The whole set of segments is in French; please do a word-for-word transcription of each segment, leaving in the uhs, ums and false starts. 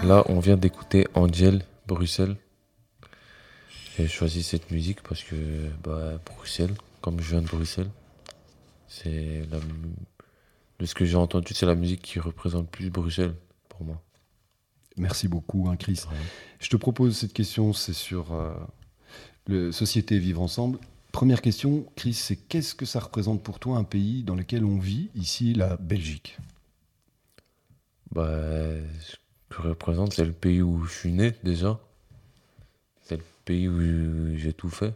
Là, on vient d'écouter Angel, Bruxelles. J'ai choisi cette musique parce que bah, Bruxelles, comme je viens de Bruxelles, c'est la, mu- de ce que j'ai entendu, c'est la musique qui représente plus Bruxelles pour moi. Merci beaucoup, hein, Chris. Ouais. Je te propose cette question, c'est sur euh, le société et vivre ensemble. Première question, Chris, c'est qu'est-ce que ça représente pour toi un pays dans lequel on vit, ici, la Belgique? Bah, ce que représente, c'est le pays où je suis né déjà. C'est le pays où j'ai tout fait.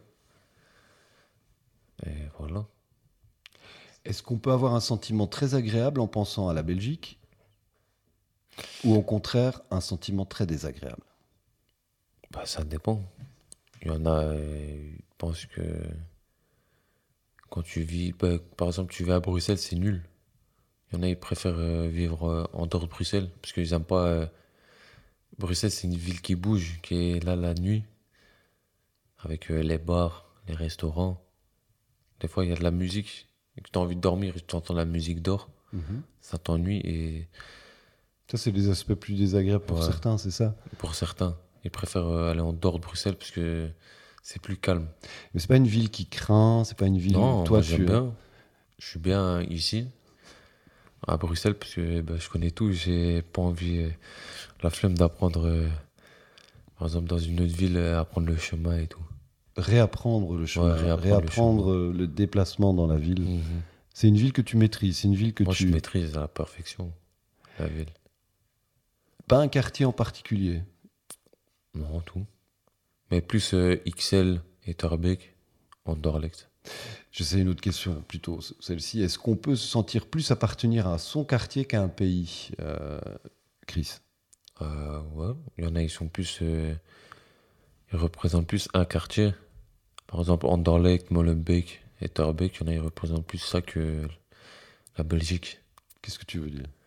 Et voilà. Est-ce qu'on peut avoir un sentiment très agréable en pensant à la Belgique ou au contraire un sentiment très désagréable? Bah, ça dépend. Il y en a, euh, ils pensent que quand tu vis, bah, par exemple, tu vas à Bruxelles, c'est nul. Il y en a, ils préfèrent euh, vivre euh, en dehors de Bruxelles parce qu'ils n'aiment pas. euh, Bruxelles, c'est une ville qui bouge, qui est là la nuit, avec euh, les bars, les restaurants. Des fois, il y a de la musique et que tu as envie de dormir et tu entends la musique dehors. Mhm. Ça t'ennuie et Ça, c'est les aspects plus désagréables pour ouais, certains, c'est ça? pour certains, ils préfèrent euh, aller en dehors de Bruxelles parce que c'est plus calme. Mais c'est pas une ville qui craint, c'est pas une ville où Non, toi moi j'aime tu... bien. Je suis bien ici, à Bruxelles, parce que bah, je connais tout. J'ai pas envie, euh, la flemme d'apprendre, euh, par exemple, dans une autre ville, euh, apprendre le chemin et tout. réapprendre le Ouais, chemin, réapprendre le chemin. réapprendre euh, le déplacement dans la ville. Mhm. C'est une ville que tu maîtrises, c'est une ville que Moi, je tu... maîtrise à la perfection la ville. Pas un quartier en particulier. Non, tout. Mais plus euh, X L et Terbeek, Anderlecht. J'essaie une autre question, plutôt c- celle-ci. Est-ce qu'on peut se sentir plus appartenir à son quartier qu'à un pays, euh, Chris? Euh, ouais, il y en a, ils sont plus, euh, ils représentent plus un quartier. Par exemple, Anderlecht, Molenbeek et Terbeek, il y en a, ils représentent plus ça que la Belgique. Qu'est-ce que tu veux dire?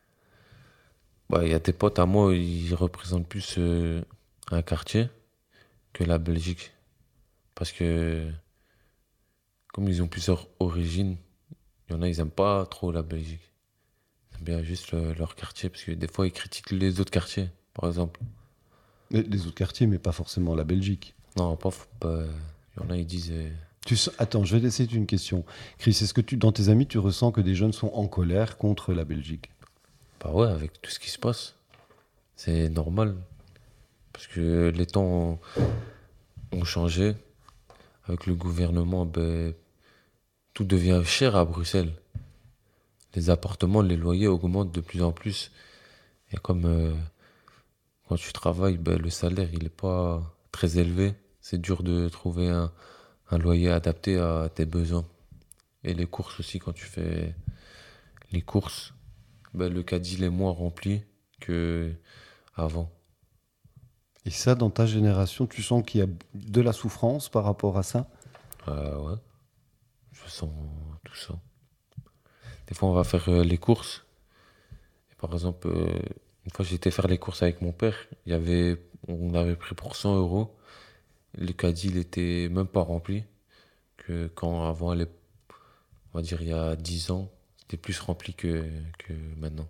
Bah, il y a des potes à moi, ils représentent plus euh, un quartier que la Belgique. Parce que, comme ils ont plusieurs origines, il y en a, ils aiment pas trop la Belgique. Ils aiment bien juste le- leur quartier, parce que des fois, ils critiquent les autres quartiers, par exemple. Les, les autres quartiers, mais pas forcément la Belgique. Non, pas, faut pas- il y en a, ils disent, euh, Tu sens- Attends, je vais te laisser une question. Chris, est-ce que tu, dans tes amis, tu ressens que des jeunes sont en colère contre la Belgique? bah ouais, avec tout ce qui se passe, c'est normal. Parce que les temps ont, ont changé. Avec le gouvernement, ben, tout devient cher à Bruxelles. Les appartements, les loyers augmentent de plus en plus. Et comme euh, quand tu travailles, ben, le salaire il est pas très élevé. C'est dur de trouver un, un loyer adapté à tes besoins. Et les courses aussi, quand tu fais les courses, ben, le caddie il est moins rempli que avant. Et ça, dans ta génération, tu sens qu'il y a de la souffrance par rapport à ça? Euh, ouais, je sens tout ça. Des fois, on va faire euh, les courses. Et par exemple, euh, une fois, j'étais faire les courses avec mon père. Il y avait, on avait pris pour cent euros. Le caddie, il était même pas rempli. Que quand avant, les- on va dire il y a dix ans, c'était plus rempli que, que maintenant.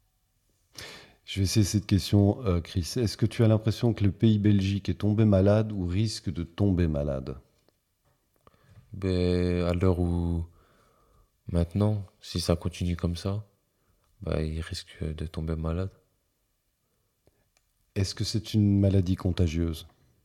Je vais essayer cette question, euh, Chris. Est-ce que tu as l'impression que le pays Belgique est tombé malade ou risque de tomber malade? Ben, à l'heure où maintenant, si ça continue comme ça, bah, il risque de tomber malade. Est-ce que c'est une maladie contagieuse?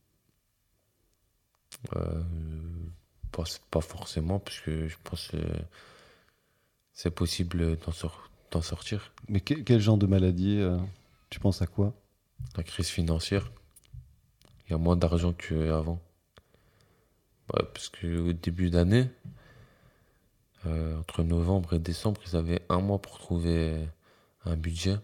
Euh, pas, pas forcément, parce que je pense que c'est possible d'en sor- d'en sortir. Mais que- quel genre de maladie euh, tu penses à quoi? La crise financière, il y a moins d'argent qu'avant. Bah, parce qu'au début d'année, euh, entre novembre et décembre, ils avaient un mois pour trouver un budget.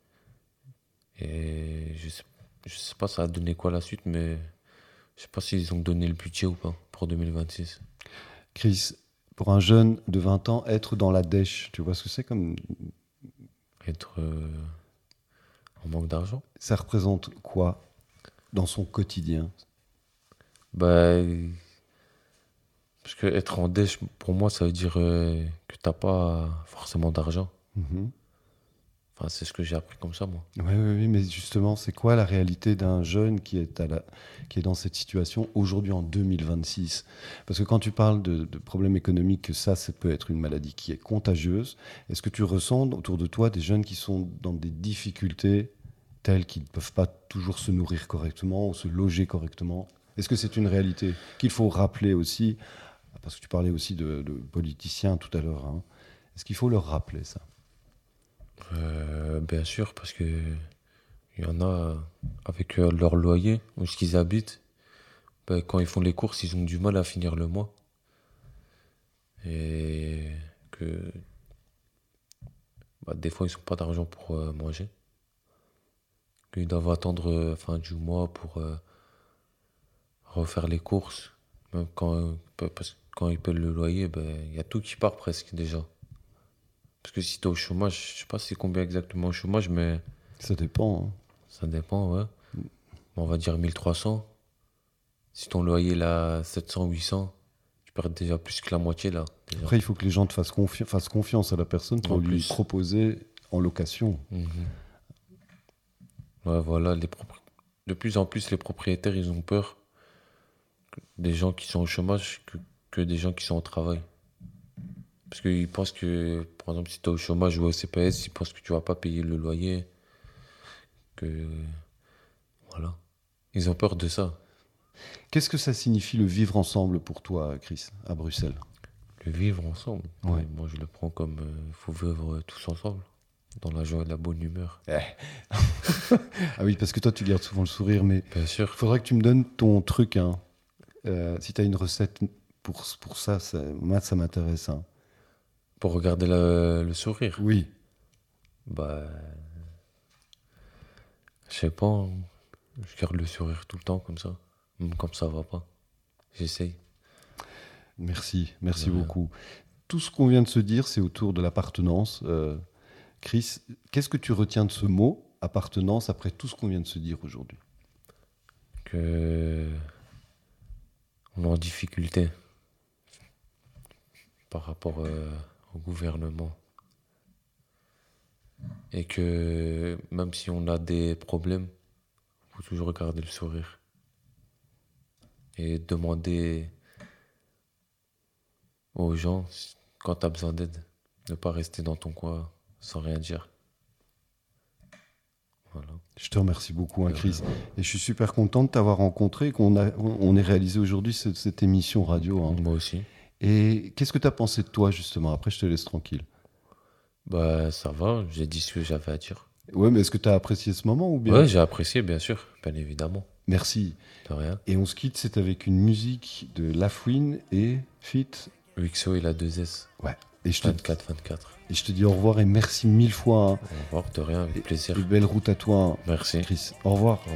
Et je sais, je sais pas ça a donné quoi la suite, mais je sais pas s'ils ont donné le budget ou pas pour deux mille vingt-six. Chris, pour un jeune de vingt ans, être dans la dèche, tu vois ce que c'est comme... Être euh, en manque d'argent. Ça représente quoi dans son quotidien? Bah, parce que être en dèche, pour moi, ça veut dire euh, que t'as pas forcément d'argent. Mhm. Enfin, c'est ce que j'ai appris comme ça, moi. Oui, oui, oui, mais justement, c'est quoi la réalité d'un jeune qui est, à la, qui est dans cette situation aujourd'hui en deux mille vingt-six? Parce que quand tu parles de, de problèmes économiques, que ça, ça peut être une maladie qui est contagieuse, est-ce que tu ressens autour de toi des jeunes qui sont dans des difficultés telles qu'ils ne peuvent pas toujours se nourrir correctement ou se loger correctement? Est-ce que c'est une réalité qu'il faut rappeler aussi? Parce que tu parlais aussi de, de politiciens tout à l'heure. Hein. Est-ce qu'il faut leur rappeler ça? Euh, bien sûr, parce que il y en a avec euh, leur loyer, où ce qu'ils habitent, ben, quand ils font les courses, ils ont du mal à finir le mois. Et que bah, des fois, ils n'ont pas d'argent pour euh, manger. Qu'ils doivent attendre euh, fin du mois pour euh, refaire les courses. Même quand, euh, parce que quand ils paient le loyer, ben, il y a tout qui part presque déjà. Parce que si t'es au chômage, je sais pas c'est combien exactement au chômage, mais Ça dépend. Hein. ça dépend, ouais. On va dire mille trois cents. Si ton loyer est à sept cents, huit cents, tu perds déjà plus que la moitié là. Déjà. Après, il faut que les gens te fassent, confi- fassent confiance à la personne pour En lui plus. proposer en location. Mhm. Ouais, voilà. Les propri- De plus en plus, les propriétaires, ils ont peur des gens qui sont au chômage que, que des gens qui sont au travail. Parce qu'ils pensent que, par exemple, si tu es au chômage ou au C P S, ils pensent que tu vas pas payer le loyer. Que. Voilà. Ils ont peur de ça. Qu'est-ce que ça signifie le vivre ensemble pour toi, Chris, à Bruxelles? Le vivre ensemble. Ouais. Ouais, moi, je le prends comme il faut vivre tous ensemble. Dans la joie et la bonne humeur. Ah oui, parce que toi, tu gardes souvent le sourire, mais Bien il sûr. faudrait que tu me donnes ton truc. Hein. Euh, si tu as une recette pour, pour ça, ça, moi, ça m'intéresse. Hein. Pour regarder le, le sourire. Oui. Bah. Je sais pas. hein. Je garde le sourire tout le temps comme ça. Même quand ça va pas. J'essaye. Merci, merci De rien. beaucoup. Tout ce qu'on vient de se dire, c'est autour de l'appartenance. Euh, Chris, qu'est-ce que tu retiens de ce mot, appartenance, après tout ce qu'on vient de se dire aujourd'hui? Que. On est en difficulté. Par rapport euh, au gouvernement. Et que même si on a des problèmes, il faut toujours garder le sourire. Et demander aux gens, quand tu as besoin d'aide, ne pas rester dans ton coin sans rien dire. Voilà. Je te remercie beaucoup, hein, De Chris. rien. Et je suis super content de t'avoir rencontré, qu'on a, on ait réalisé aujourd'hui cette, cette émission radio. Hein. Moi aussi. Et qu'est-ce que tu as pensé de toi, justement? Après, je te laisse tranquille. Bah ça va, j'ai dit ce que j'avais à dire. Ouais, mais est-ce que tu as apprécié ce moment ou bien? Ouais, j'ai apprécié, bien sûr, bien évidemment. Merci. De rien. Et on se quitte, c'est avec une musique de Lafouine et Fit. U X O, il a deux S. Ouais. Et je, te, vingt-quatre vingt-quatre. et je te dis au revoir et merci mille fois. Hein. Au revoir, de rien, avec Et, plaisir. et belle route à toi, hein, Merci. Chris. Au revoir. Au revoir.